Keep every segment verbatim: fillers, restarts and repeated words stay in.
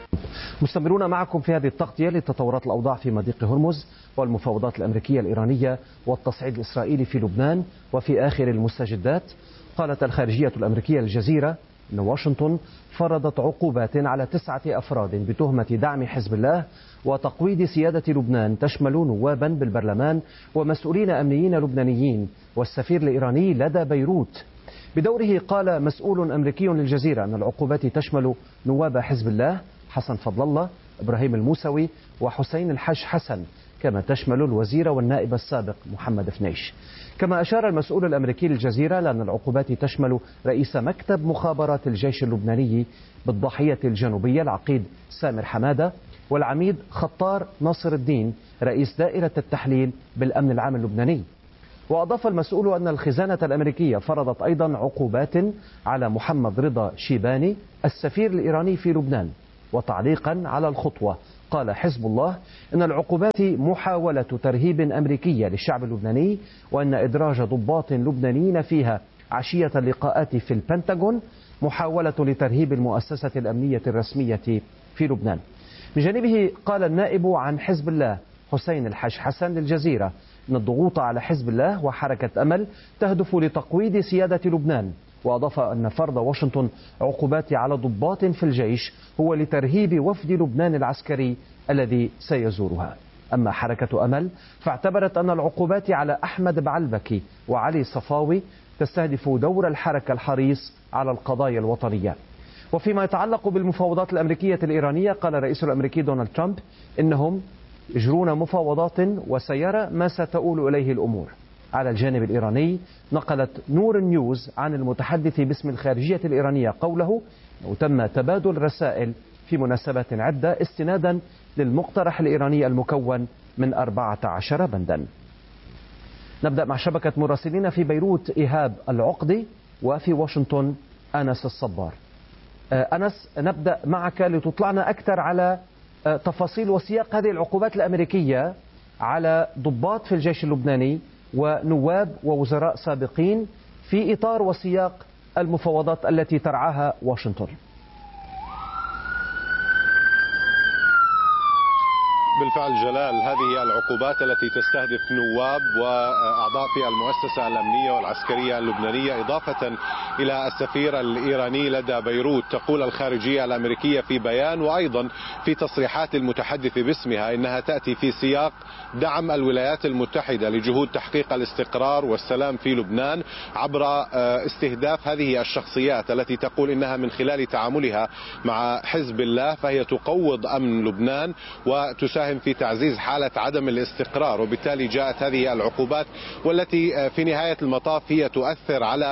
مستمرون معكم في هذه التغطية لتطورات الأوضاع في مضيق هرمز والمفاوضات الأمريكية الإيرانية والتصعيد الإسرائيلي في لبنان. وفي آخر المستجدات قالت الخارجية الأمريكية للجزيرة أن واشنطن فرضت عقوبات على تسعة أفراد بتهمة دعم حزب الله وتقويض سيادة لبنان، تشمل نوابا بالبرلمان ومسؤولين أمنيين لبنانيين والسفير الإيراني لدى بيروت. بدوره قال مسؤول أمريكي للجزيرة أن العقوبات تشمل نواب حزب الله حسن فضل الله، إبراهيم الموسوي وحسين الحاج حسن، كما تشمل الوزير والنائب السابق محمد فنيش. كما أشار المسؤول الأمريكي للجزيرة لأن العقوبات تشمل رئيس مكتب مخابرات الجيش اللبناني بالضاحية الجنوبية العقيد سامر حمادة، والعميد خطار ناصر الدين رئيس دائرة التحليل بالأمن العام اللبناني. وأضاف المسؤول أن الخزانة الأمريكية فرضت أيضا عقوبات على محمد رضا شيباني السفير الإيراني في لبنان. وتعليقا على الخطوة قال حزب الله إن العقوبات محاولة ترهيب أمريكية للشعب اللبناني، وأن إدراج ضباط لبنانيين فيها عشية اللقاءات في البنتاغون محاولة لترهيب المؤسسة الأمنية الرسمية في لبنان. من جانبه قال النائب عن حزب الله حسين الحاج حسن للجزيرة إن الضغوط على حزب الله وحركة أمل تهدف لتقويض سيادة لبنان. وأضاف أن فرض واشنطن عقوبات على ضباط في الجيش هو لترهيب وفد لبنان العسكري الذي سيزورها. أما حركة أمل فاعتبرت أن العقوبات على أحمد بعلبكي وعلي صفاوي تستهدف دور الحركة الحريص على القضايا الوطنية. وفيما يتعلق بالمفاوضات الأمريكية الإيرانية قال الرئيس الأمريكي دونالد ترامب إنهم يجرون مفاوضات وسيرى ما ستؤول إليه الأمور. على الجانب الإيراني نقلت نور نيوز عن المتحدث باسم الخارجية الإيرانية قوله أنه تم تبادل رسائل في مناسبات عدة استنادا للمقترح الإيراني المكون من أربعة عشر بندا. نبدأ مع شبكة مراسلين في بيروت إيهاب العقدي وفي واشنطن أنس الصبار. أنس، نبدأ معك لتطلعنا أكثر على تفاصيل وسياق هذه العقوبات الأمريكية على ضباط في الجيش اللبناني ونواب ووزراء سابقين في إطار وسياق المفاوضات التي ترعاها واشنطن. بالفعل جلال، هذه العقوبات التي تستهدف نواب وأعضاء في المؤسسة الأمنية والعسكرية اللبنانية إضافة إلى السفير الإيراني لدى بيروت. تقول الخارجية الأمريكية في بيان وأيضا في تصريحات المتحدث باسمها إنها تأتي في سياق دعم الولايات المتحدة لجهود تحقيق الاستقرار والسلام في لبنان عبر استهداف هذه الشخصيات التي تقول إنها من خلال تعاملها مع حزب الله فهي تقوض أمن لبنان وتساهم في تعزيز حالة عدم الاستقرار. وبالتالي جاءت هذه العقوبات والتي في نهاية المطاف هي تؤثر على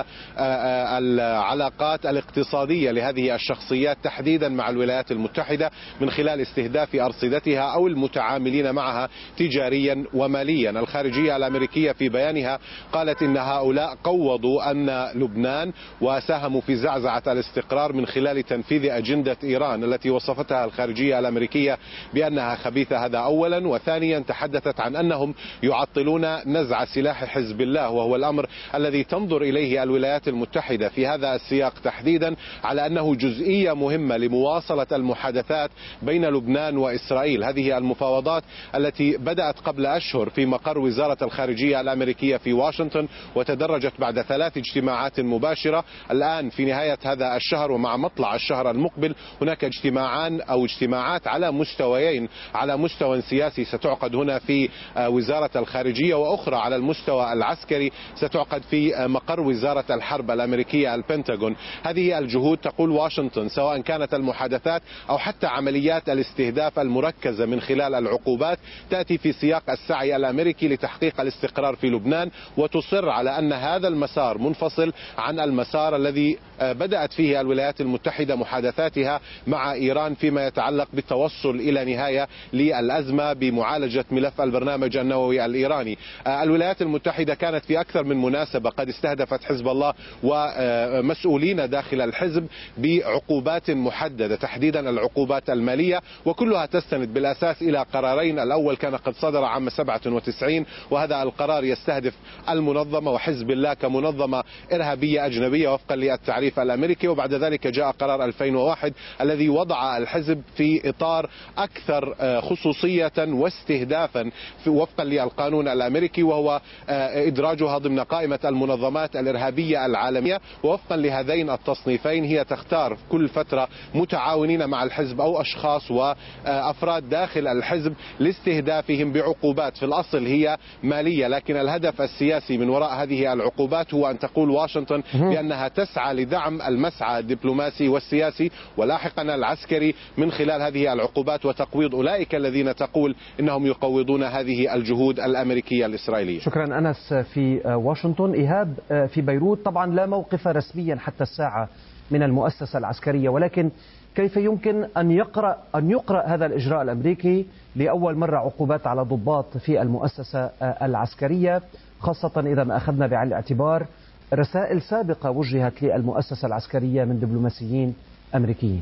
العلاقات الاقتصادية لهذه الشخصيات تحديدا مع الولايات المتحدة من خلال استهداف أرصدتها أو المتعاملين معها تجاريا وماليا. الخارجية الأمريكية في بيانها قالت إن هؤلاء قوضوا أمن لبنان وساهموا في زعزعة الاستقرار من خلال تنفيذ أجندة إيران التي وصفتها الخارجية الأمريكية بأنها خبيثة. هذا أولا. وثانيا تحدثت عن أنهم يعطلون نزع سلاح حزب الله، وهو الأمر الذي تنظر إليه الولايات المتحدة في هذا السياق تحديدا على أنه جزئية مهمة لمواصلة المحادثات بين لبنان وإسرائيل. هذه المفاوضات التي بدأت قبل أشهر في مقر وزارة الخارجية الأمريكية في واشنطن وتدرجت بعد ثلاث اجتماعات مباشرة. الآن في نهاية هذا الشهر ومع مطلع الشهر المقبل هناك اجتماعان أو اجتماعات على مستويين، على مستوى سياسي ستعقد هنا في وزارة الخارجية، وأخرى على المستوى العسكري ستعقد في مقر وزارة الحرب الأمريكية البنتاغون. هذه الجهود تقول واشنطن سواء كانت المحادثات أو حتى عمليات الاستهداف المركزة من خلال العقوبات تأتي في سياق السعي الأمريكي لتحقيق الاستقرار في لبنان، وتصر على أن هذا المسار منفصل عن المسار الذي بدأت فيه الولايات المتحدة محادثاتها مع إيران فيما يتعلق بالتوصل إلى نهاية للأزمة بمعالجة ملف البرنامج النووي الإيراني. الولايات المتحدة كانت في أكثر من مناسبة قد استهدفت حزب الله مسؤولين داخل الحزب بعقوبات محددة، تحديدا العقوبات المالية، وكلها تستند بالأساس إلى قرارين. الأول كان قد صدر عام سبعة وتسعين، وهذا القرار يستهدف المنظمة وحزب الله كمنظمة إرهابية أجنبية وفقا للتعريف الأمريكي، وبعد ذلك جاء قرار ألفين وواحد الذي وضع الحزب في إطار أكثر خصوصية واستهدافا وفقا للقانون الأمريكي، وهو إدراجها ضمن قائمة المنظمات الإرهابية العالمية. ووفقا لهذين التصنيفين هي تختار كل فترة متعاونين مع الحزب أو أشخاص وأفراد داخل الحزب لاستهدافهم بعقوبات في الأصل هي مالية، لكن الهدف السياسي من وراء هذه العقوبات هو أن تقول واشنطن بأنها تسعى لدعم المسعى الدبلوماسي والسياسي ولاحقا العسكري من خلال هذه العقوبات وتقويض أولئك الذين تقول إنهم يقوضون هذه الجهود الأمريكية الإسرائيلية. شكرا أنس في واشنطن. إيهاب في بيروت، طبعا لا موقف رسميا حتى الساعة من المؤسسة العسكرية، ولكن كيف يمكن أن يقرأ أن يقرأ هذا الإجراء الأمريكي لأول مرة عقوبات على ضباط في المؤسسة العسكرية، خاصة إذا ما أخذنا بعين الاعتبار رسائل سابقة وجهت للمؤسسة العسكرية من دبلوماسيين أمريكيين؟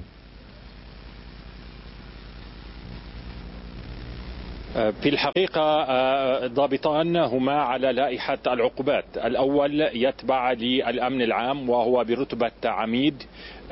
في الحقيقة ضابطان هما على لائحة العقوبات. الأول يتبع للأمن العام وهو برتبة عميد،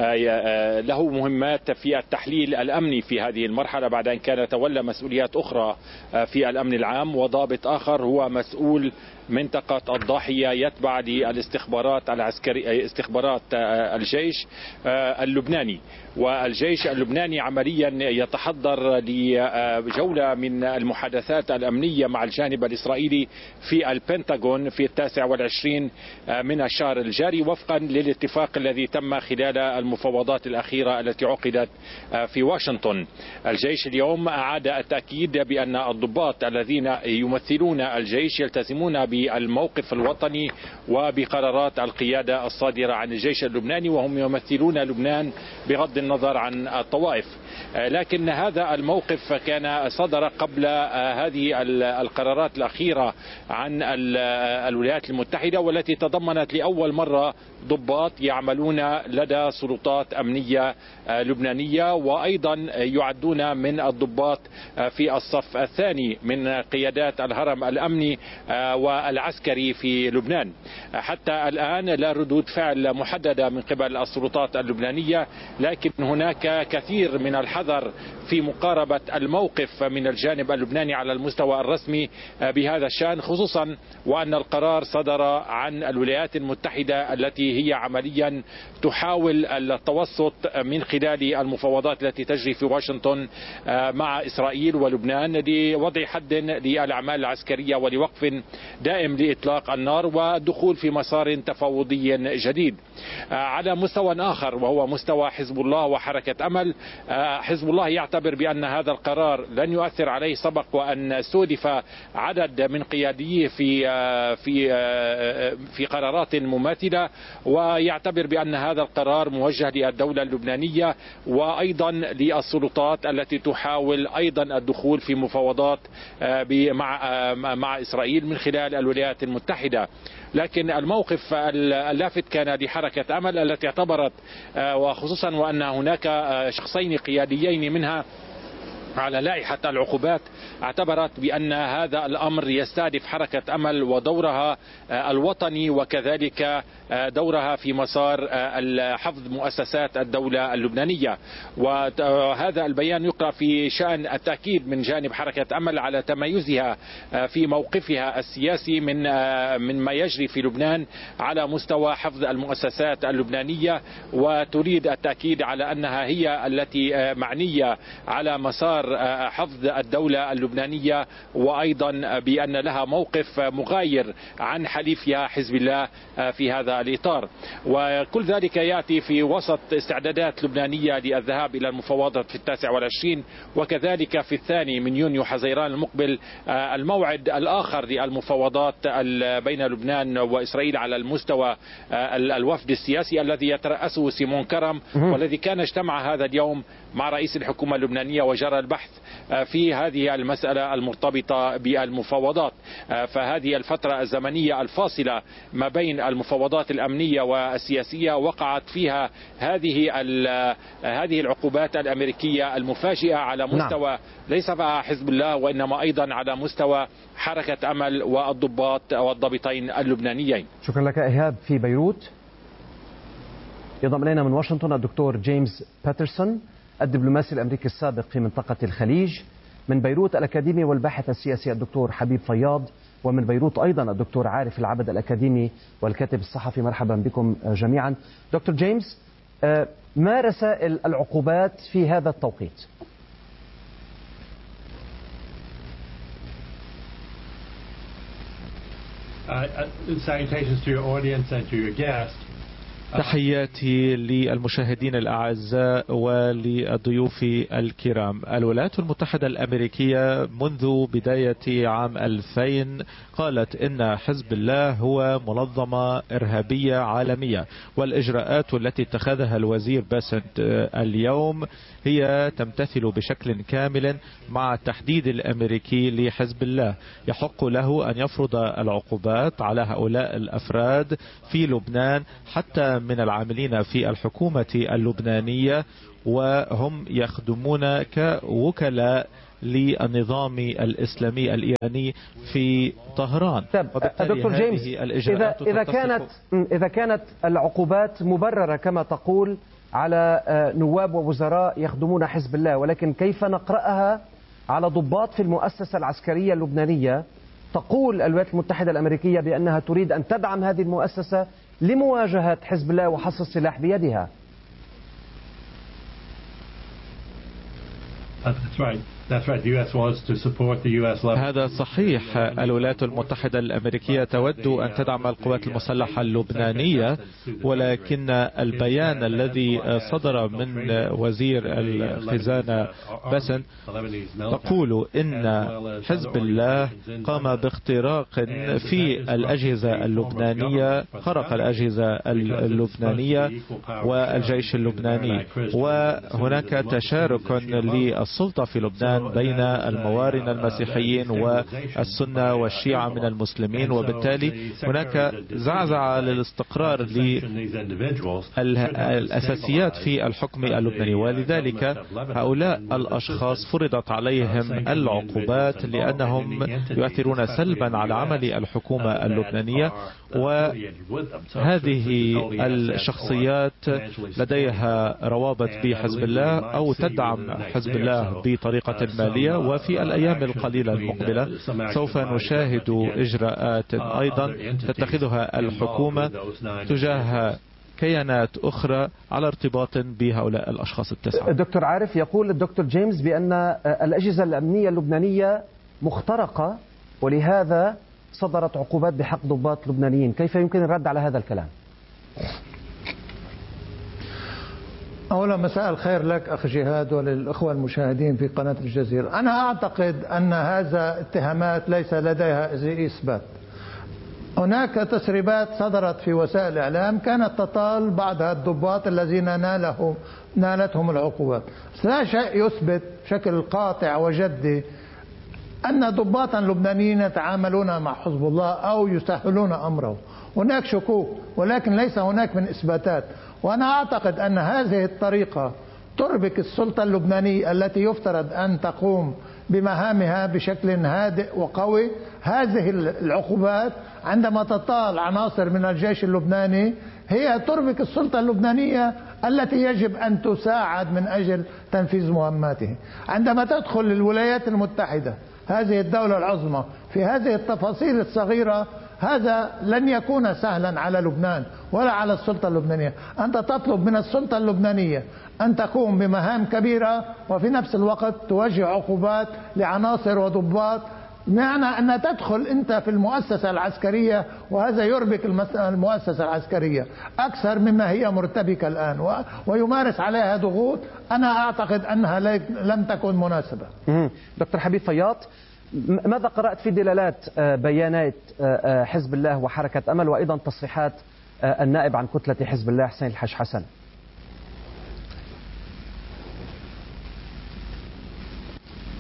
له مهمات في التحليل الأمني في هذه المرحلة بعد أن كان تولى مسؤوليات أخرى في الأمن العام. وضابط آخر هو مسؤول منطقة الضاحية يتبع للاستخبارات العسكري استخبارات الجيش اللبناني. والجيش اللبناني عمليا يتحضر لجولة من المحادثات الأمنية مع الجانب الإسرائيلي في البنتاغون في التاسع والعشرين من الشهر الجاري وفقا للاتفاق الذي تم خلال المفاوضات الأخيرة التي عقدت في واشنطن. الجيش اليوم أعاد التأكيد بأن الضباط الذين يمثلون الجيش يلتزمون بالموقف الوطني وبقرارات القيادة الصادرة عن الجيش اللبناني، وهم يمثلون لبنان بغض النظر عن الطوائف. لكن هذا الموقف كان صدر قبل هذه القرارات الأخيرة عن الولايات المتحدة، والتي تضمنت لأول مرة ضباط يعملون لدى سلطات أمنية لبنانية، وأيضا يعدون من الضباط في الصف الثاني من قيادات الهرم الأمني والعسكري في لبنان. حتى الآن لا ردود فعل محددة من قبل السلطات اللبنانية، لكن هناك كثير من الحذر في مقاربة الموقف من الجانب اللبناني على المستوى الرسمي بهذا الشأن، خصوصا وأن القرار صدر عن الولايات المتحدة التي هي عمليا تحاول التوسط من خلال المفاوضات التي تجري في واشنطن مع إسرائيل ولبنان لوضع حد للأعمال العسكرية ولوقف دائم لإطلاق النار والدخول في مسار تفاوضي جديد. على مستوى آخر وهو مستوى حزب الله وحركة أمل، حزب الله يعتبر بأن هذا القرار لن يؤثر عليه سبق وأن استهدف عدد من قياديه في في في قرارات مماثلة، ويعتبر بأن هذا القرار موجه للدولة اللبنانية وأيضا للسلطات التي تحاول أيضا الدخول في مفاوضات مع مع إسرائيل من خلال الولايات المتحدة. لكن الموقف اللافت كان لحركة أمل التي اعتبرت، وخصوصا وأن هناك شخصين قياديين منها على لائحة العقوبات، اعتبرت بأن هذا الأمر يستهدف حركة أمل ودورها الوطني وكذلك دورها في مسار حفظ مؤسسات الدولة اللبنانية. وهذا البيان يقرأ في شأن التأكيد من جانب حركة أمل على تميزها في موقفها السياسي من من ما يجري في لبنان على مستوى حفظ المؤسسات اللبنانية، وتريد التأكيد على أنها هي التي معنية على مسار حفظ الدولة اللبنانية، وأيضا بأن لها موقف مغاير عن حليفها حزب الله في هذا الإطار. وكل ذلك يأتي في وسط استعدادات لبنانية للذهاب إلى المفاوضات في التاسع والعشرين، وكذلك في الثاني من يونيو حزيران المقبل الموعد الآخر للمفاوضات بين لبنان وإسرائيل على المستوى الوفد السياسي الذي يترأسه سيمون كرم، والذي كان اجتمع هذا اليوم مع رئيس الحكومة اللبنانية وجرى البحث في هذه المسألة المرتبطة بالمفاوضات. فهذه الفترة الزمنية الفاصلة ما بين المفاوضات العقوبات الأمنية والسياسية وقعت فيها هذه هذه العقوبات الأمريكية المفاجئة على مستوى نعم. ليس فقط حزب الله وإنما أيضا على مستوى حركة أمل والضباط والضابطين اللبنانيين. شكرا لك إيهاب في بيروت. ينضم إلينا من واشنطن الدكتور جيمس باترسون الدبلوماسي الأمريكي السابق في منطقة الخليج. من بيروت الأكاديمي والباحث السياسي الدكتور حبيب فياض. ومن بيروت أيضا الدكتور عارف العبد الأكاديمي والكاتب الصحفي. مرحبا بكم جميعا. دكتور جيمس، ما رسائل العقوبات في هذا التوقيت؟ تحياتي للمشاهدين الأعزاء وللضيوف الكرام. الولايات المتحدة الأمريكية منذ بداية عام ألفين قالت إن حزب الله هو منظمة إرهابية عالمية، والإجراءات التي اتخذها الوزير باسنت اليوم هي تمتثل بشكل كامل مع التحديد الأمريكي لحزب الله. يحق له أن يفرض العقوبات على هؤلاء الأفراد في لبنان حتى من العاملين في الحكومة اللبنانية، وهم يخدمون كوكلاء للنظام الإسلامي الإيراني في طهران. دكتور جيمس، إذا, إذا كانت إذا كانت العقوبات مبررة كما تقول على نواب ووزراء يخدمون حزب الله، ولكن كيف نقرأها على ضباط في المؤسسة العسكرية اللبنانية؟ تقول الولايات المتحدة الأمريكية بأنها تريد أن تدعم هذه المؤسسة لمواجهة حزب الله وحص السلاح بيدها. هذا صحيح. الولايات المتحدة الأمريكية تود أن تدعم القوات المسلحة اللبنانية، ولكن البيان الذي صدر من وزير الخزانة باسنت تقول إن حزب الله قام باختراق في الأجهزة اللبنانية، خرق الأجهزة اللبنانية والجيش اللبناني، وهناك تشارك للسلطة في لبنان بين الموارن المسيحيين والسنة والشيعة من المسلمين، وبالتالي هناك زعزعة للاستقرار للأساسيات في الحكم اللبناني. ولذلك هؤلاء الأشخاص فرضت عليهم العقوبات لأنهم يؤثرون سلبا على عمل الحكومة اللبنانية، وهذه الشخصيات لديها روابط بحزب الله أو تدعم حزب الله بطريقة مالية. وفي الأيام القليلة المقبلة سوف نشاهد إجراءات أيضا تتخذها الحكومة تجاه كيانات أخرى على ارتباط بهؤلاء الأشخاص التسعة. دكتور عارف، يقول الدكتور جيمس بأن الأجهزة الأمنية اللبنانية مخترقة ولهذا صدرت عقوبات بحق ضباط لبنانيين. كيف يمكن الرد على هذا الكلام؟ أولا مساء الخير لك أخ جهاد وللأخوة المشاهدين في قناة الجزيرة. أنا أعتقد أن هذا اتهامات ليس لديها إثبات. هناك تسريبات صدرت في وسائل الإعلام كانت تطال بعض الضباط الذين نالهم نالتهم العقوبات. لا شيء يثبت بشكل قاطع وجدي أن ضباطا لبنانيين يتعاملون مع حزب الله أو يسهلون أمره. هناك شكوك ولكن ليس هناك من إثباتات. وأنا أعتقد أن هذه الطريقة تربك السلطة اللبنانية التي يفترض أن تقوم بمهامها بشكل هادئ وقوي. هذه العقوبات عندما تطال عناصر من الجيش اللبناني هي تربك السلطة اللبنانية التي يجب أن تساعد من أجل تنفيذ مهماته. عندما تدخل الولايات المتحدة هذه الدولة العظمى في هذه التفاصيل الصغيرة، هذا لن يكون سهلا على لبنان ولا على السلطة اللبنانية. أنت تطلب من السلطة اللبنانية أن تقوم بمهام كبيرة وفي نفس الوقت توجه عقوبات لعناصر وضباط، معنى أن تدخل أنت في المؤسسة العسكرية، وهذا يربك المؤسسة العسكرية أكثر مما هي مرتبكة الآن ويمارس عليها ضغوط. أنا أعتقد أنها لم تكن مناسبة. دكتور حبيب فياض، ماذا قرأت في دلالات بيانات حزب الله وحركة أمل وأيضا تصريحات النائب عن كتلة حزب الله حسين الحاج حسن؟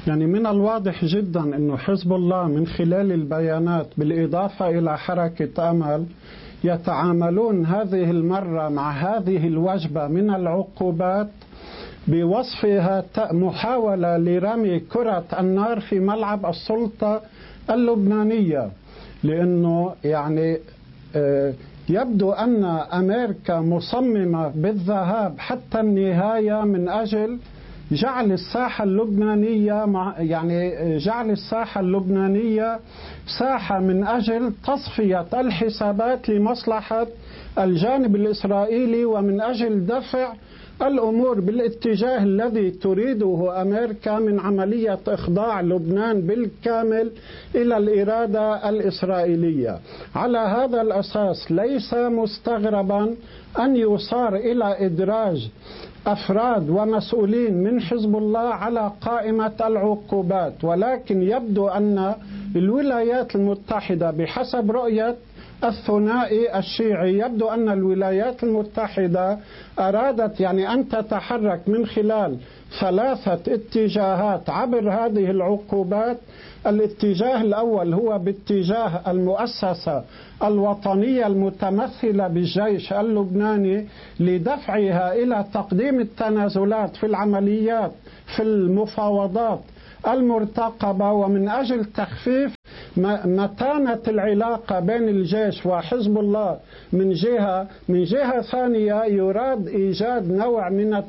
يعني من الواضح جدا أنه حزب الله من خلال البيانات بالإضافة إلى حركة أمل يتعاملون هذه المرة مع هذه الوجبة من العقوبات بوصفها محاولة لرمي كرة النار في ملعب السلطة اللبنانية، لأنه يعني يبدو أن أمريكا مصممة بالذهاب حتى النهاية من أجل جعل الساحة اللبنانية مع يعني جعل الساحة اللبنانية ساحة من أجل تصفية الحسابات لمصلحة الجانب الإسرائيلي ومن أجل دفع الأمور بالاتجاه الذي تريده أمريكا من عملية إخضاع لبنان بالكامل إلى الإرادة الإسرائيلية. على هذا الأساس ليس مستغربا أن يصار إلى إدراج أفراد ومسؤولين من حزب الله على قائمة العقوبات، ولكن يبدو أن الولايات المتحدة بحسب رؤية الثنائي الشيعي يبدو أن الولايات المتحدة أرادت يعني أن تتحرك من خلال ثلاثة اتجاهات عبر هذه العقوبات. الاتجاه الأول هو باتجاه المؤسسة الوطنية المتمثلة بالجيش اللبناني لدفعها إلى تقديم التنازلات في العمليات في المفاوضات المرتقبة، ومن أجل تخفيف متانة العلاقة بين الجيش وحزب الله من جهة من جهة ثانية يراد إيجاد نوع من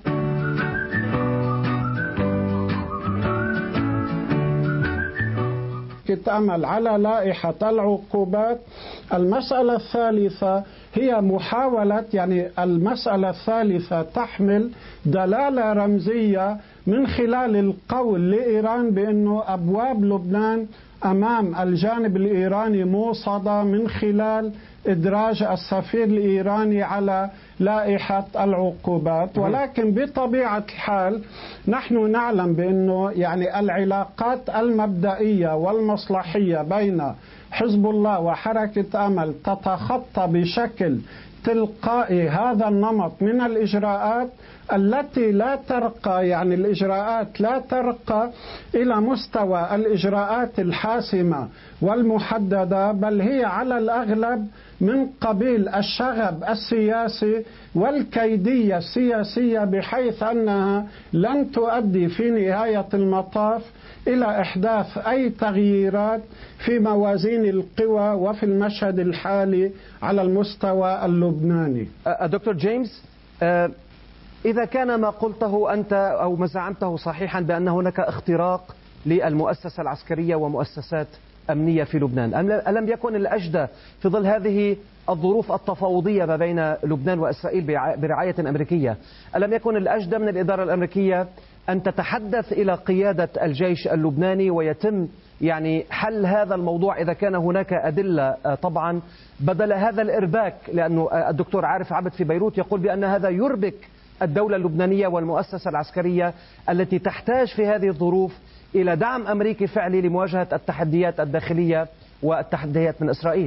أمل على لائحة العقوبات. المسألة الثالثة هي محاولة يعني المسألة الثالثة تحمل دلالة رمزية من خلال القول لإيران بأنه أبواب لبنان أمام الجانب الإيراني موصدة من خلال إدراج السفير الإيراني على لائحة العقوبات. ولكن بطبيعة الحال نحن نعلم بأنه يعني العلاقات المبدئية والمصلحية بين حزب الله وحركة أمل تتخطى بشكل تلقائي هذا النمط من الإجراءات التي لا ترقى يعني الإجراءات لا ترقى إلى مستوى الإجراءات الحاسمة والمحددة، بل هي على الأغلب من قبيل الشغب السياسي والكيدية السياسية، بحيث أنها لن تؤدي في نهاية المطاف إلى إحداث أي تغييرات في موازين القوى وفي المشهد الحالي على المستوى اللبناني. دكتور جيمس، إذا كان ما قلته أنت أو ما زعمته صحيحا بأن هناك اختراق للمؤسسة العسكرية ومؤسسات أمنية في لبنان، ألم يكن الأجدى في ظل هذه الظروف التفاوضية ما بين لبنان وإسرائيل برعاية أمريكية، ألم يكن الأجدى من الإدارة الأمريكية أن تتحدث إلى قيادة الجيش اللبناني ويتم يعني حل هذا الموضوع إذا كان هناك أدلة طبعا، بدل هذا الإرباك؟ لأنه الدكتور عارف عبد في بيروت يقول بأن هذا يربك الدولة اللبنانية والمؤسسة العسكرية التي تحتاج في هذه الظروف إلى دعم أمريكي فعلي لمواجهة التحديات الداخلية والتحديات من إسرائيل.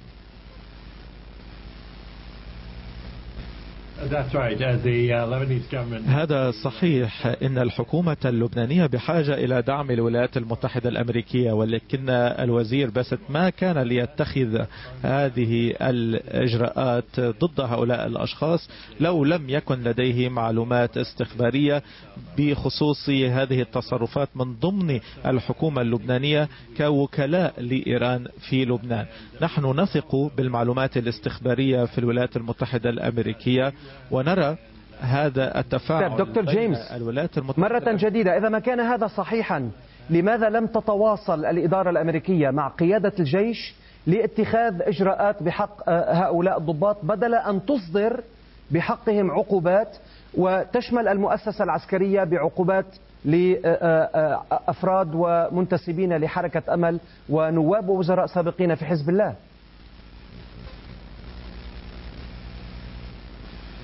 هذا صحيح. إن الحكومة اللبنانية بحاجة إلى دعم الولايات المتحدة الأمريكية، ولكن الوزير باسط ما كان ليتخذ هذه الإجراءات ضد هؤلاء الأشخاص لو لم يكن لديه معلومات استخبارية بخصوص هذه التصرفات من ضمن الحكومة اللبنانية كوكلاء لإيران في لبنان. نحن نثق بالمعلومات الاستخبارية في الولايات المتحدة الأمريكية ونرى هذا التفاعل. دكتور جيمس، الولايات المتحدة مرة جديدة، إذا ما كان هذا صحيحا لماذا لم تتواصل الإدارة الأمريكية مع قيادة الجيش لاتخاذ إجراءات بحق هؤلاء الضباط بدل أن تصدر بحقهم عقوبات وتشمل المؤسسة العسكرية بعقوبات لأفراد ومنتسبين لحركة أمل ونواب ووزراء سابقين في حزب الله؟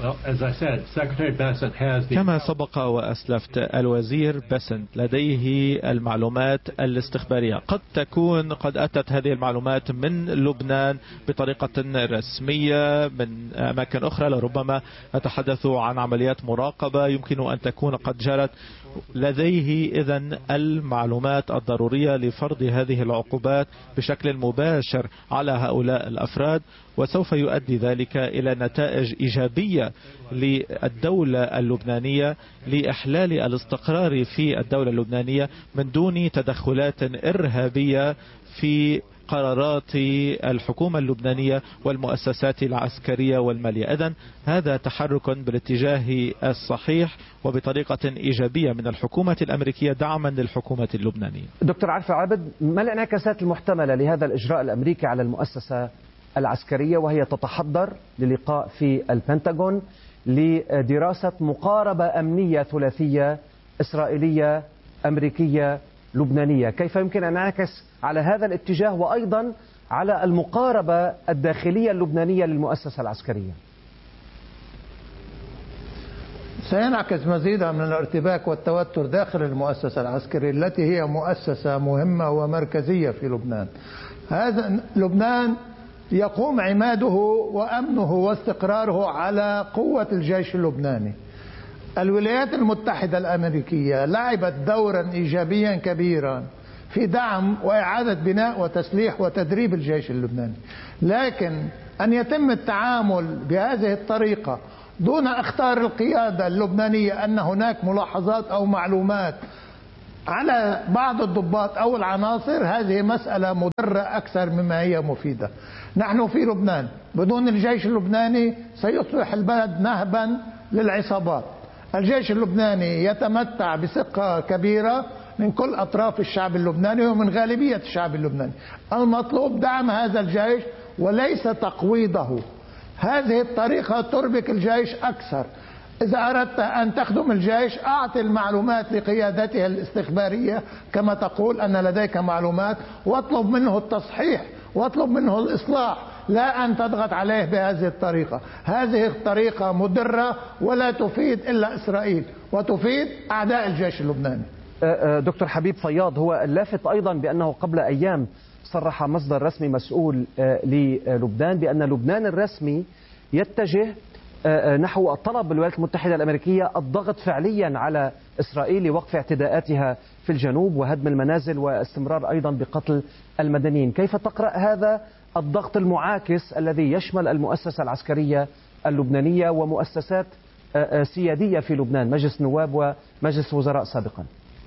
كما سبق وأسلفت، الوزير باسنت لديه المعلومات الاستخبارية. قد تكون قد أتت هذه المعلومات من لبنان بطريقة رسمية من أماكن أخرى، لربما نتحدث عن عمليات مراقبة يمكن أن تكون قد جرت. لديه إذن المعلومات الضرورية لفرض هذه العقوبات بشكل مباشر على هؤلاء الأفراد، وسوف يؤدي ذلك إلى نتائج إيجابية للدولة اللبنانية لإحلال الاستقرار في الدولة اللبنانية من دون تدخلات إرهابية في قرارات الحكومة اللبنانية والمؤسسات العسكرية والمالية. إذن هذا تحرك بالاتجاه الصحيح وبطريقة إيجابية من الحكومة الأمريكية دعما للحكومة اللبنانية. دكتور عارف عابد، ما الانعكاسات المحتملة لهذا الإجراء الأمريكي على المؤسسة العسكرية وهي تتحضر للقاء في البنتاغون لدراسة مقاربة أمنية ثلاثية إسرائيلية أمريكية لبنانية؟ كيف يمكن أن نعكس على هذا الاتجاه وأيضا على المقاربة الداخلية اللبنانية للمؤسسة العسكرية؟ سينعكس مزيدا من الارتباك والتوتر داخل المؤسسة العسكرية التي هي مؤسسة مهمة ومركزية في لبنان. هذا لبنان يقوم عماده وأمنه واستقراره على قوة الجيش اللبناني. الولايات المتحدة الأمريكية لعبت دورا إيجابيا كبيرا في دعم وإعادة بناء وتسليح وتدريب الجيش اللبناني، لكن أن يتم التعامل بهذه الطريقة دون اخطار القيادة اللبنانية أن هناك ملاحظات أو معلومات على بعض الضباط أو العناصر، هذه مسألة مضرة أكثر مما هي مفيدة. نحن في لبنان بدون الجيش اللبناني سيصبح البلد نهبا للعصابات. الجيش اللبناني يتمتع بثقة كبيرة من كل أطراف الشعب اللبناني ومن غالبية الشعب اللبناني. المطلوب دعم هذا الجيش وليس تقويضه. هذه الطريقة تربك الجيش أكثر. إذا أردت أن تخدم الجيش أعطي المعلومات لقيادته الاستخبارية كما تقول أن لديك معلومات، واطلب منه التصحيح واطلب منه الإصلاح، لا أن تضغط عليه بهذه الطريقة. هذه الطريقة مضرة ولا تفيد إلا إسرائيل وتفيد أعداء الجيش اللبناني. دكتور حبيب فياض، هو اللافت أيضا بأنه قبل أيام صرح مصدر رسمي مسؤول للبنان بأن لبنان الرسمي يتجه نحو طلب الولايات المتحدة الأمريكية الضغط فعليا على إسرائيل لوقف اعتداءاتها في الجنوب وهدم المنازل واستمرار أيضا بقتل المدنيين. كيف تقرأ هذا الضغط المعاكس الذي يشمل المؤسسة العسكرية اللبنانية ومؤسسات سيادية في لبنان، مجلس نواب ومجلس وزراء سابقا؟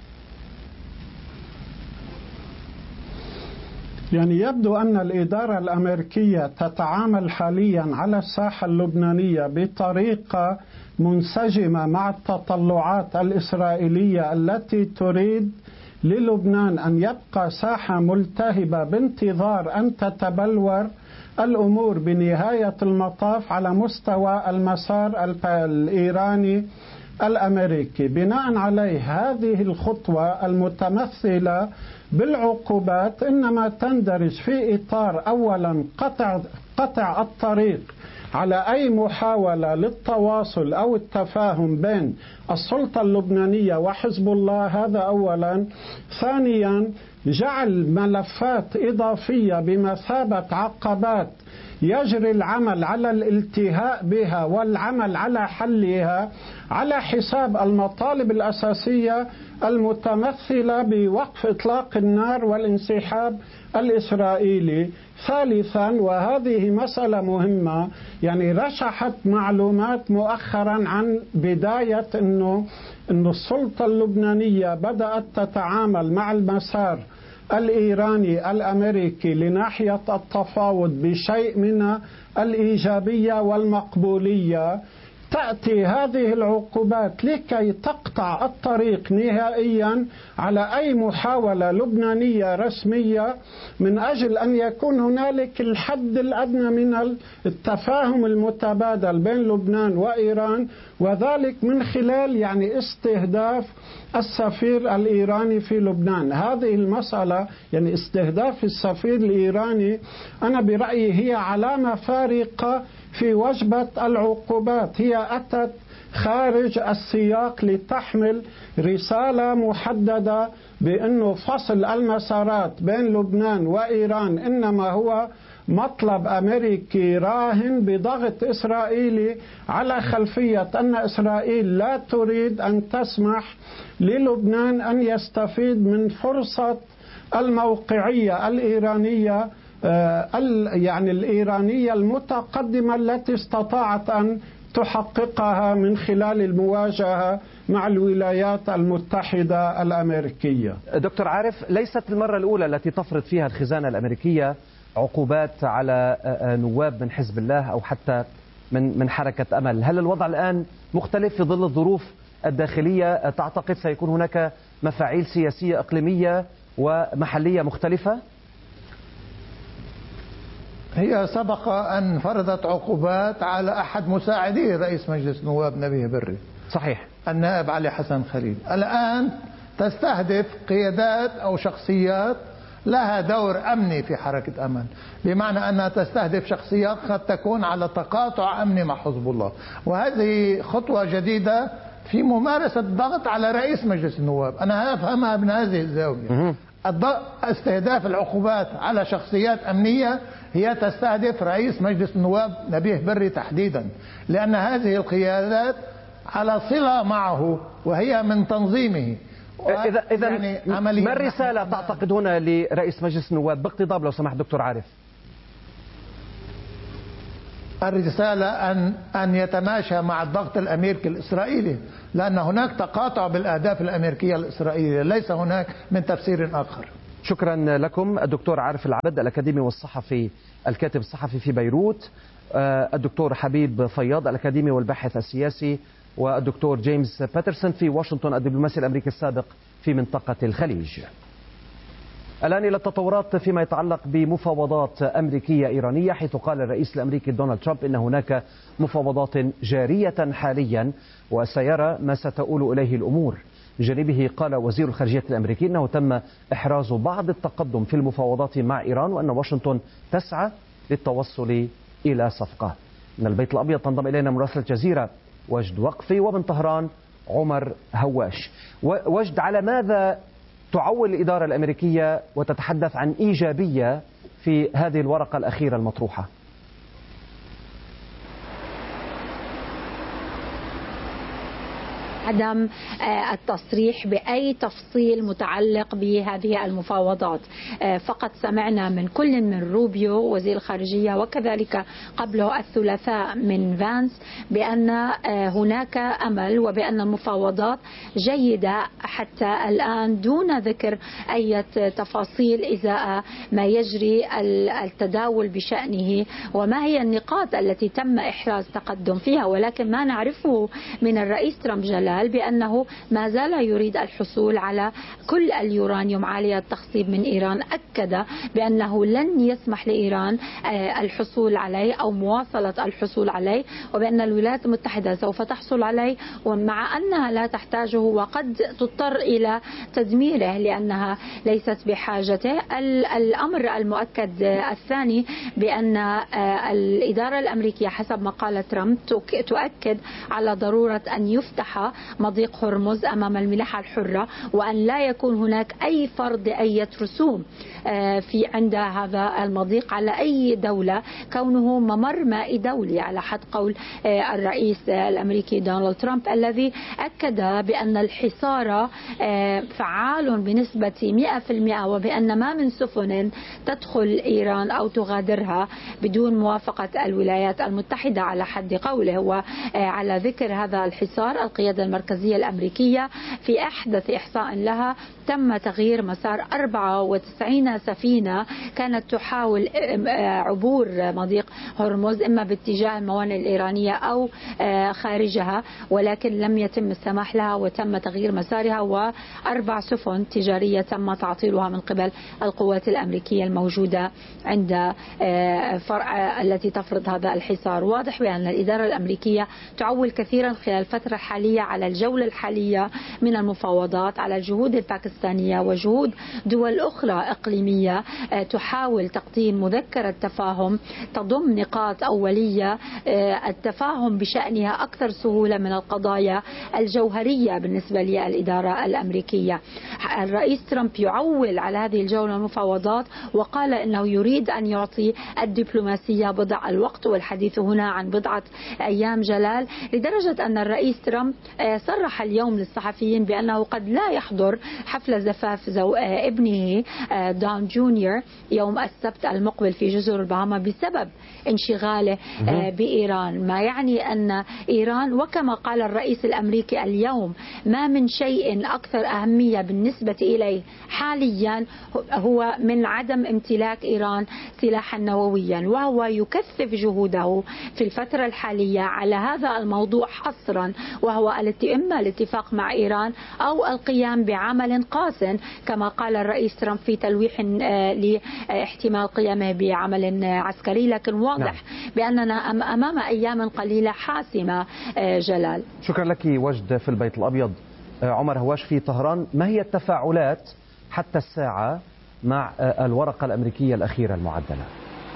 يعني يبدو أن الإدارة الأمريكية تتعامل حاليا على الساحة اللبنانية بطريقة منسجمة مع التطلعات الإسرائيلية التي تريد للبنان أن يبقى ساحة ملتهبة بانتظار أن تتبلور الأمور بنهاية المطاف على مستوى المسار الإيراني الأمريكي. بناء عليه هذه الخطوة المتمثلة بالعقوبات إنما تندرج في إطار أولا قطع, قطع الطريق على أي محاولة للتواصل أو التفاهم بين السلطة اللبنانية وحزب الله، هذا أولا. ثانيا جعل ملفات إضافية بمثابة عقبات يجري العمل على الالتهاء بها والعمل على حلها على حساب المطالب الأساسية المتمثلة بوقف إطلاق النار والانسحاب الإسرائيلي. ثالثا، وهذه مسألة مهمة، يعني رشحت معلومات مؤخرا عن بداية أنه أن السلطة اللبنانية بدأت تتعامل مع المسار الإيراني الأمريكي لناحية التفاوض بشيء من الإيجابية والمقبولية. تأتي هذه العقوبات لكي تقطع الطريق نهائيا على أي محاولة لبنانية رسمية من أجل أن يكون هنالك الحد الأدنى من التفاهم المتبادل بين لبنان وإيران، وذلك من خلال يعني استهداف السفير الإيراني في لبنان. هذه المسألة يعني استهداف السفير الإيراني أنا برأيي هي علامة فارقة في وجبة العقوبات. هي أتت خارج السياق لتحمل رسالة محددة بأنه فصل المسارات بين لبنان وإيران إنما هو مطلب أمريكي راهن بضغط إسرائيلي على خلفية أن إسرائيل لا تريد أن تسمح للبنان أن يستفيد من فرصة الموقعية الإيرانية يعني الإيرانية المتقدمة التي استطاعت أن تحققها من خلال المواجهة مع الولايات المتحدة الأمريكية. دكتور عارف، ليست المرة الأولى التي تفرض فيها الخزانة الأمريكية عقوبات على نواب من حزب الله أو حتى من من حركة أمل. هل الوضع الآن مختلف في ظل الظروف الداخلية؟ تعتقد سيكون هناك مفاعيل سياسية إقليمية ومحلية مختلفة؟ هي سبق أن فرضت عقوبات على أحد مساعدي رئيس مجلس النواب نبيه بري، صحيح، النائب علي حسن خليل. الآن تستهدف قيادات أو شخصيات لها دور أمني في حركة أمل، بمعنى أنها تستهدف شخصيات قد تكون على تقاطع أمني مع حزب الله، وهذه خطوة جديدة في ممارسة الضغط على رئيس مجلس النواب. أنا أفهمها من هذه الزاوية. استهداف العقوبات على شخصيات أمنية هي تستهدف رئيس مجلس النواب نبيه بري تحديدا، لأن هذه القيادات على صلة معه وهي من تنظيمه. إذا إذا يعني ما الرسالة تعتقد هنا لرئيس مجلس النواب باقتضاب لو سمحت دكتور عارف؟ الرسالة أن أن يتماشى مع الضغط الأمريكي الإسرائيلي، لأن هناك تقاطع بالأهداف الأمريكية الإسرائيلية، ليس هناك من تفسير آخر. شكرا لكم الدكتور عارف العبد الأكاديمي والصحفي الكاتب الصحفي في بيروت، الدكتور حبيب فياض الأكاديمي والباحث السياسي، والدكتور جيمس باترسون في واشنطن الدبلوماسي الأمريكي السابق في منطقة الخليج. الآن إلى التطورات فيما يتعلق بمفاوضات أمريكية إيرانية، حيث قال الرئيس الأمريكي دونالد ترامب إن هناك مفاوضات جارية حاليا وسيرى ما ستؤول إليه الأمور. بجانبه قال وزير الخارجية الأمريكي أنه تم إحراز بعض التقدم في المفاوضات مع إيران، وأن واشنطن تسعى للتوصل إلى صفقة. من البيت الأبيض تنضم إلينا مراسل الجزيرة وجد وقفي، ومن طهران عمر هواش. وجد، على ماذا تعول الإدارة الأمريكية وتتحدث عن إيجابية في هذه الورقة الأخيرة المطروحة؟ عدم التصريح بأي تفصيل متعلق بهذه المفاوضات. فقط سمعنا من كل من روبيو وزير الخارجية وكذلك قبله الثلاثاء من فانس بأن هناك أمل وبأن المفاوضات جيدة حتى الآن، دون ذكر أي تفاصيل إزاء ما يجري التداول بشأنه وما هي النقاط التي تم إحراز تقدم فيها. ولكن ما نعرفه من الرئيس ترامب جلال بأنه ما زال يريد الحصول على كل اليورانيوم عالي التخصيب من إيران. أكد بأنه لن يسمح لإيران الحصول عليه أو مواصلة الحصول عليه، وبأن الولايات المتحدة سوف تحصل عليه، ومع أنها لا تحتاجه وقد تضطر إلى تدميره لأنها ليست بحاجته. الأمر المؤكد الثاني بأن الإدارة الأمريكية حسب ما قال ترامب تؤكد على ضرورة أن يفتح مضيق هرمز أمام الملاحة الحرة، وأن لا يكون هناك أي فرض أي رسوم في عند هذا المضيق على أي دولة، كونه ممر مائي دولي على حد قول الرئيس الأمريكي دونالد ترامب، الذي أكد بأن الحصار فعال بنسبة مئة بالمئة، وبأن ما من سفن تدخل إيران أو تغادرها بدون موافقة الولايات المتحدة على حد قوله. وعلى ذكر هذا الحصار، القيادة المركزية الأمريكية في أحدث إحصاء لها تم تغيير مسار أربعة وتسعين سفينة كانت تحاول عبور مضيق هرمز إما باتجاه الموانئ الإيرانية أو خارجها، ولكن لم يتم السماح لها وتم تغيير مسارها، وأربع سفن تجارية تم تعطيلها من قبل القوات الأمريكية الموجودة عند فرع التي تفرض هذا الحصار. واضح بأن الإدارة الأمريكية تعول كثيرا خلال الفترة الحالية على على الجولة الحالية من المفاوضات، على الجهود الباكستانية وجهود دول أخرى إقليمية تحاول تقديم مذكرة تفاهم تضم نقاط أولية التفاهم بشأنها أكثر سهولة من القضايا الجوهرية بالنسبة للإدارة الأمريكية. الرئيس ترامب يعول على هذه الجولة المفاوضات وقال أنه يريد أن يعطي الدبلوماسية بضع الوقت، والحديث هنا عن بضعة أيام جلال، لدرجة أن الرئيس ترامب صرح اليوم للصحفيين بأنه قد لا يحضر حفل زفاف زو ابنه دون جونيور يوم السبت المقبل في جزر البهاما بسبب انشغاله بإيران، ما يعني أن إيران وكما قال الرئيس الأمريكي اليوم ما من شيء أكثر أهمية بالنسبة إليه حاليا هو من عدم امتلاك إيران سلاحا نوويا، وهو يكثف جهوده في الفترة الحالية على هذا الموضوع حصرا، وهو إما الاتفاق مع إيران أو القيام بعمل قاس كما قال الرئيس ترامب في تلويح لاحتمال قيامه بعمل عسكري، لكن واضح نعم. بأننا أمام أيام قليلة حاسمة. جلال، شكرا لك. وجد في البيت الأبيض، عمر هواش في طهران، ما هي التفاعلات حتى الساعة مع الورقة الأمريكية الأخيرة المعدلة؟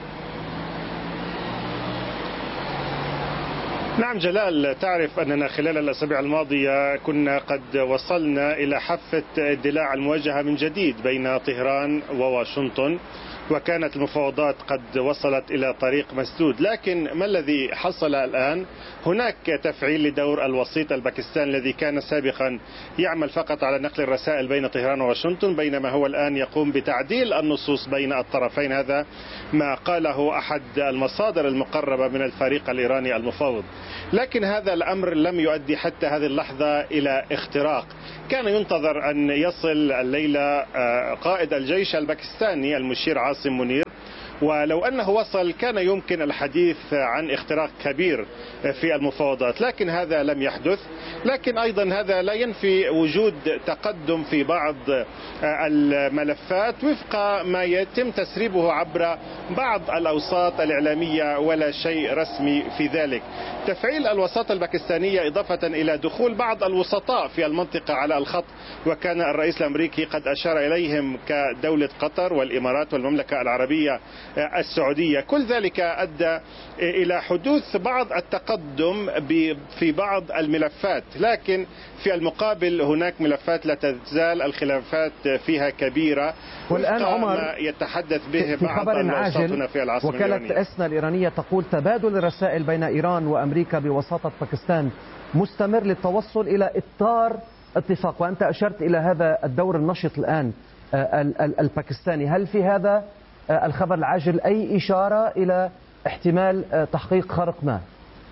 نعم جلال، تعرف أننا خلال الأسابيع الماضية كنا قد وصلنا إلى حافة الدلاع الموجهة من جديد بين طهران وواشنطن، وكانت المفاوضات قد وصلت إلى طريق مسدود، لكن ما الذي حصل الآن؟ هناك تفعيل لدور الوسيط الباكستاني الذي كان سابقا يعمل فقط على نقل الرسائل بين طهران وواشنطن، بينما هو الآن يقوم بتعديل النصوص بين الطرفين. هذا ما قاله أحد المصادر المقربة من الفريق الإيراني المفاوض، لكن هذا الأمر لم يؤدي حتى هذه اللحظة إلى اختراق. كان ينتظر أن يصل الليلة قائد الجيش الباكستاني المشير عاصم منير، ولو أنه وصل كان يمكن الحديث عن اختراق كبير في المفاوضات، لكن هذا لم يحدث. لكن أيضا هذا لا ينفي وجود تقدم في بعض الملفات وفق ما يتم تسريبه عبر بعض الأوساط الإعلامية، ولا شيء رسمي في ذلك. تفعيل الوساطة الباكستانية إضافة إلى دخول بعض الوسطاء في المنطقة على الخط، وكان الرئيس الأمريكي قد أشار إليهم كدولة قطر والإمارات والمملكة العربية السعودية، كل ذلك أدى إلى حدوث بعض التقدم في بعض الملفات، لكن في المقابل هناك ملفات لا تزال الخلافات فيها كبيرة. والآن عمر يتحدث به في بعض خبر عاجل في العاصمة وكالة الإيرانية. أسنا الإيرانية تقول تبادل الرسائل بين إيران وأمريكا بوساطة باكستان مستمر للتوصل إلى إطار اتفاق، وأنت أشرت إلى هذا الدور النشط الآن الباكستاني. هل في هذا الخبر العاجل أي إشارة إلى احتمال تحقيق خرق ما؟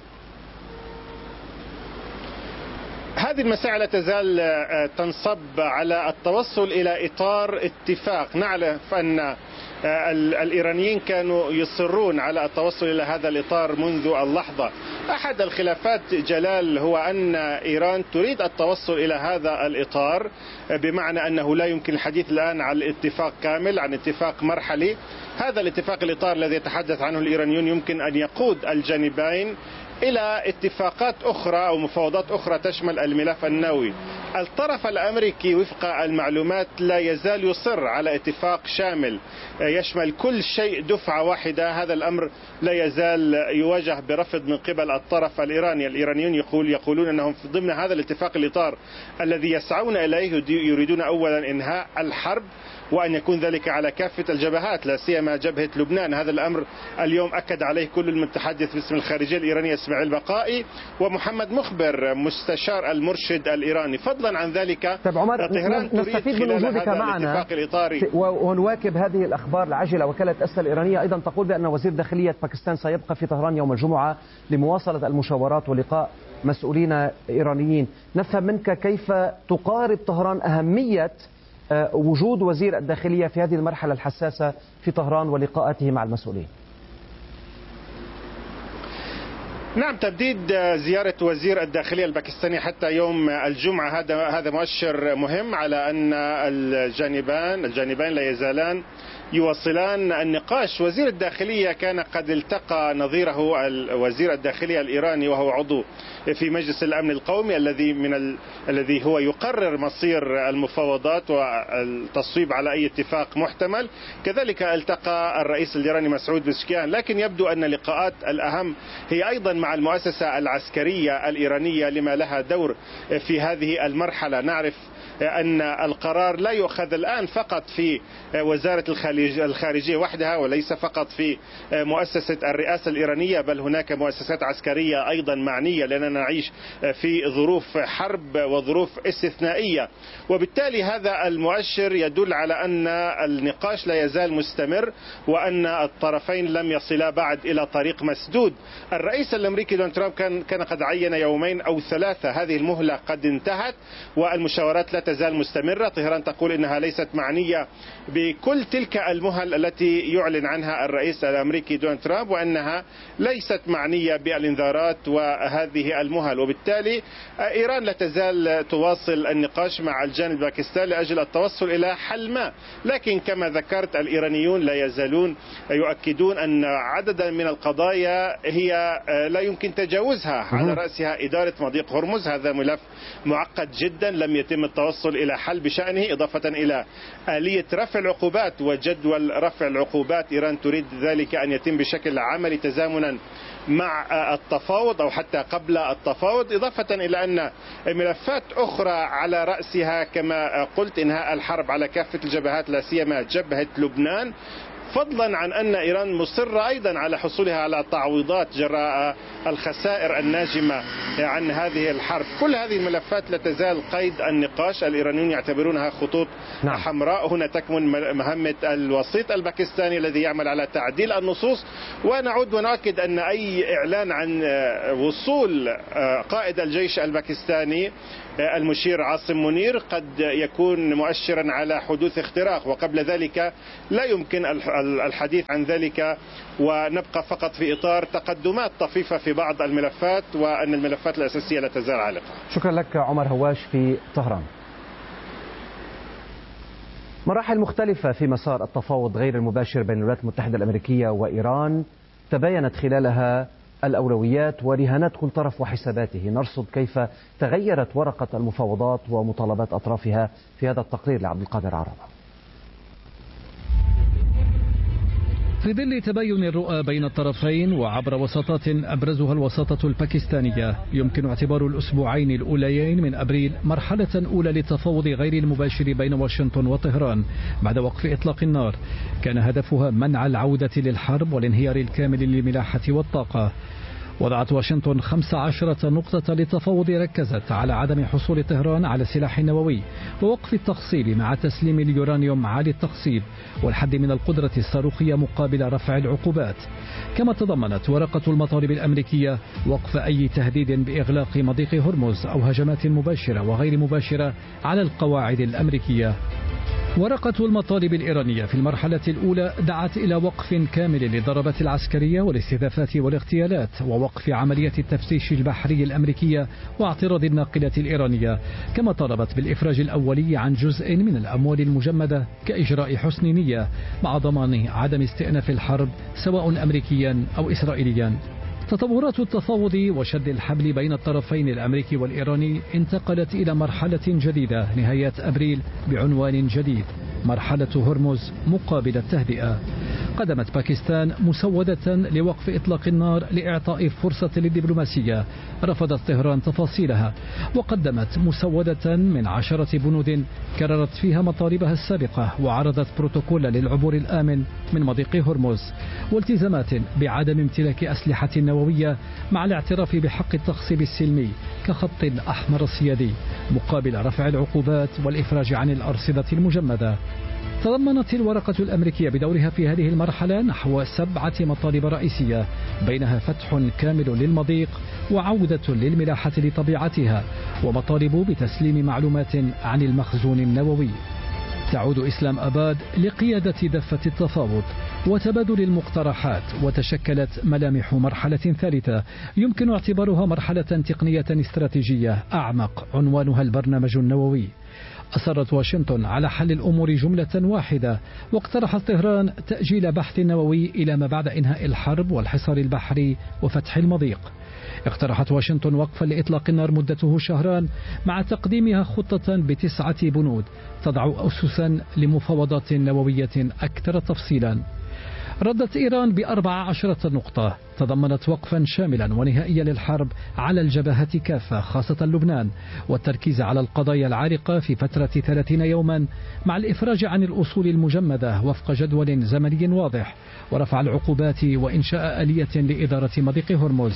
هذه المسألة لا تزال تنصب على التوصل إلى إطار اتفاق. نعرف أن الإيرانيين كانوا يصرون على التوصل إلى هذا الإطار منذ اللحظة. أحد الخلافات جلال هو أن إيران تريد التوصل إلى هذا الإطار، بمعنى أنه لا يمكن الحديث الآن عن اتفاق كامل، عن اتفاق مرحلي. هذا الاتفاق الإطار الذي يتحدث عنه الإيرانيون يمكن أن يقود الجانبين إلى اتفاقات أخرى أو مفاوضات أخرى تشمل الملف النووي. الطرف الأمريكي وفق المعلومات لا يزال يصر على اتفاق شامل يشمل كل شيء دفعة واحدة. هذا الأمر لا يزال يواجه برفض من قبل الطرف الإيراني. الإيرانيون يقول يقولون أنهم في ضمن هذا الاتفاق الإطار الذي يسعون إليه يريدون أولا إنهاء الحرب، وأن يكون ذلك على كافة الجبهات لا سيما جبهة لبنان. هذا الأمر اليوم أكد عليه كل المتحدث باسم الخارجية الإيرانية إسماعيل بقائي ومحمد مخبر مستشار المرشد الإيراني. فضلا عن ذلك طيب عمر، طهران نستفيد من وجودك معنا ونواكب هذه الأخبار العاجلة. وكالة أسنا الإيرانية أيضا تقول بأن وزير داخلية باكستان سيبقى في طهران يوم الجمعة لمواصلة المشاورات ولقاء مسؤولين إيرانيين. نفهم منك كيف تقارب طهران أهمية وجود وزير الداخلية في هذه المرحلة الحساسة في طهران ولقاءاته مع المسؤولين. نعم، تمديد زيارة وزير الداخلية الباكستاني حتى يوم الجمعة هذا هذا مؤشر مهم على أن الجانبان الجانبين لا يزالان يواصلان النقاش. وزير الداخلية كان قد التقى نظيره وزير الداخلية الإيراني وهو عضو في مجلس الأمن القومي الذي من ال... الذي هو يقرر مصير المفاوضات والتصويب على أي اتفاق محتمل. كذلك التقى الرئيس الإيراني مسعود بزشكيان، لكن يبدو أن اللقاءات الأهم هي أيضا مع المؤسسة العسكرية الإيرانية لما لها دور في هذه المرحلة. نعرف أن القرار لا يؤخذ الآن فقط في وزارة الخارجية وحدها وليس فقط في مؤسسة الرئاسة الإيرانية، بل هناك مؤسسات عسكرية أيضا معنية، لأننا نعيش في ظروف حرب وظروف استثنائية. وبالتالي هذا المؤشر يدل على أن النقاش لا يزال مستمر وأن الطرفين لم يصلا بعد إلى طريق مسدود. الرئيس الأمريكي دونالد ترامب كان كان قد عين يومين أو ثلاثة، هذه المهلة قد انتهت والمشاورات لا تزال مستمرة. طهران تقول إنها ليست معنية بكل تلك المهل التي يعلن عنها الرئيس الأمريكي دونالد ترامب، وأنها ليست معنية بالإنذارات وهذه المهل. وبالتالي إيران لا تزال تواصل النقاش مع الجانب الباكستاني لأجل التوصل إلى حل ما، لكن كما ذكرت الإيرانيون لا يزالون يؤكدون أن عددا من القضايا هي لا يمكن تجاوزها، على رأسها إدارة مضيق هرمز. هذا ملف معقد جدا لم يتم التوصل إلى حل بشأنه، إضافة إلى آلية رفع العقوبات وجدول رفع العقوبات. إيران تريد ذلك أن يتم بشكل عملي تزامنا مع التفاوض أو حتى قبل التفاوض، إضافة إلى أن ملفات أخرى على رأسها كما قلت إنهاء الحرب على كافة الجبهات، لا سيما جبهة لبنان، فضلا عن أن إيران مصرة أيضا على حصولها على تعويضات جراء الخسائر الناجمة عن هذه الحرب. كل هذه الملفات لا تزال قيد النقاش. الإيرانيون يعتبرونها خطوط نعم. حمراء. هنا تكمن مهمة الوسيط الباكستاني الذي يعمل على تعديل النصوص. ونعود ونؤكد أن أي إعلان عن وصول قائد الجيش الباكستاني المشير عاصم منير قد يكون مؤشرا على حدوث اختراق، وقبل ذلك لا يمكن الحديث عن ذلك، ونبقى فقط في إطار تقدمات طفيفة في بعض الملفات، وأن الملفات الأساسية لا تزال عالقة. شكرا لك عمر هواش في طهران. مراحل مختلفة في مسار التفاوض غير المباشر بين الولايات المتحدة الأمريكية وإيران تباينت خلالها الأولويات ورهانات كل طرف وحساباته. نرصد كيف تغيرت ورقة المفاوضات ومطالبات أطرافها في هذا التقرير لعبد القادر عربة. في ظل تباين الرؤى بين الطرفين وعبر وساطات أبرزها الوساطة الباكستانية، يمكن اعتبار الأسبوعين الأوليين من أبريل مرحلة أولى للتفاوض غير المباشر بين واشنطن وطهران بعد وقف إطلاق النار. كان هدفها منع العودة للحرب والانهيار الكامل للملاحة والطاقة. وضعت واشنطن خمس عشرة نقطة للتفاوض ركزت على عدم حصول طهران على سلاح نووي ووقف التخصيب مع تسليم اليورانيوم عالي التخصيب والحد من القدرة الصاروخية مقابل رفع العقوبات. كما تضمنت ورقة المطالب الأمريكية وقف أي تهديد بإغلاق مضيق هرمز أو هجمات مباشرة وغير مباشرة على القواعد الأمريكية. ورقة المطالب الإيرانية في المرحلة الأولى دعت إلى وقف كامل للضربات العسكرية والاستهدافات والاغتيالات ووقف عملية التفتيش البحري الأمريكية واعتراض الناقلات الإيرانية، كما طلبت بالإفراج الأولي عن جزء من الأموال المجمدة كإجراء حسن نية مع ضمان عدم استئناف الحرب سواء أمريكيا أو إسرائيليا. تطورات التفاوض وشد الحبل بين الطرفين الأمريكي والإيراني انتقلت إلى مرحلة جديدة نهاية أبريل بعنوان جديد، مرحلة هرمز مقابل التهدئة. قدمت باكستان مسودة لوقف إطلاق النار لإعطاء فرصة للدبلوماسية، رفضت طهران تفاصيلها، وقدمت مسودة من عشرة بنود كررت فيها مطالبها السابقة وعرضت بروتوكول للعبور الآمن من مضيق هرمز والتزامات بعدم امتلاك أسلحة نووية مع الاعتراف بحق التخصيب السلمي كخط أحمر سيادي مقابل رفع العقوبات والإفراج عن الأرصدة المجمدة. تضمنت الورقة الأمريكية بدورها في هذه المرحلة نحو سبعة مطالب رئيسية، بينها فتح كامل للمضيق وعودة للملاحة لطبيعتها ومطالب بتسليم معلومات عن المخزون النووي. تعود إسلام أباد لقيادة دفة التفاوض وتبادل المقترحات، وتشكلت ملامح مرحلة ثالثة يمكن اعتبارها مرحلة تقنية استراتيجية أعمق، عنوانها البرنامج النووي. أصرت واشنطن على حل الأمور جملة واحدة، واقترحت طهران تأجيل بحث النووي إلى ما بعد إنهاء الحرب والحصار البحري وفتح المضيق. اقترحت واشنطن وقفا لإطلاق النار مدته شهران، مع تقديمها خطة بتسعة بنود تضع أسسا لمفاوضات نووية أكثر تفصيلا. ردت إيران بأربع عشرة نقطة تضمنت وقفا شاملا ونهائيا للحرب على الجبهات كافة، خاصة لبنان، والتركيز على القضايا العارقة في فترة ثلاثين يوما، مع الإفراج عن الأصول المجمدة وفق جدول زمني واضح، ورفع العقوبات وإنشاء آلية لإدارة مضيق هرمز.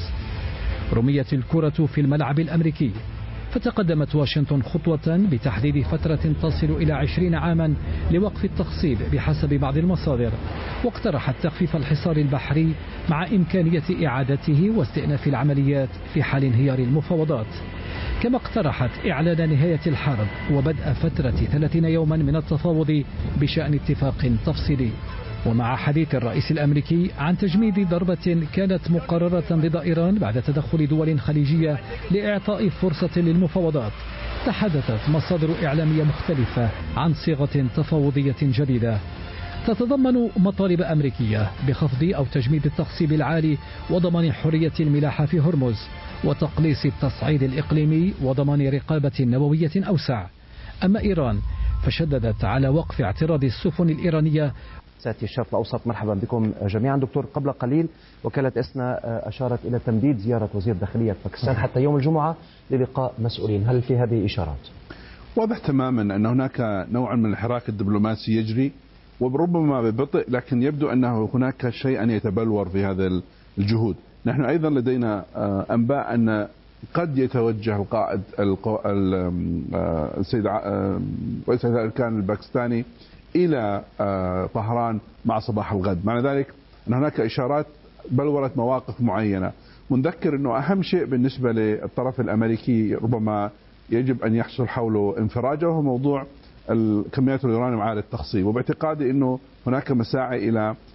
رميت الكرة في الملعب الأمريكي، فتقدمت واشنطن خطوة بتحديد فترة تصل إلى عشرين عاما لوقف التخصيب بحسب بعض المصادر، واقترحت تخفيف الحصار البحري مع إمكانية إعادته واستئناف العمليات في حال انهيار المفاوضات. كما اقترحت إعلان نهاية الحرب وبدء فترة ثلاثين يوما من التفاوض بشأن اتفاق تفصيلي. ومع حديث الرئيس الأمريكي عن تجميد ضربة كانت مقررة ضد إيران بعد تدخل دول خليجية لإعطاء فرصة للمفاوضات، تحدثت مصادر إعلامية مختلفة عن صيغة تفاوضية جديدة تتضمن مطالب أمريكية بخفض أو تجميد التخصيب العالي وضمان حرية الملاحة في هرمز، وتقليص التصعيد الإقليمي وضمان رقابة نووية أوسع. أما إيران فشددت على وقف اعتراض السفن الإيرانية. ساتي الشرق الأوسط، مرحبا بكم جميعا. دكتور، قبل قليل وكالة إسنا أشارت إلى تمديد زيارة وزير داخلية باكستان حتى يوم الجمعة للقاء مسؤولين، هل في هذه إشارات؟ واضح تماما أن هناك نوع من الحراك الدبلوماسي يجري، وربما ببطء، لكن يبدو أنه هناك شيء أن يتبلور في هذا الجهود. نحن أيضا لدينا أنباء أن قد يتوجه القائد السيد رئيس الأركان الباكستاني إلى طهران مع صباح الغد. معنى ذلك أن هناك إشارات بلورت مواقف معينة. ونذكر أنه أهم شيء بالنسبة للطرف الأمريكي ربما يجب أن يحصل حوله انفراجه هو موضوع الكميات اليورانيوم عالية التخصيب، وباعتقادي أنه هناك مساعي إلى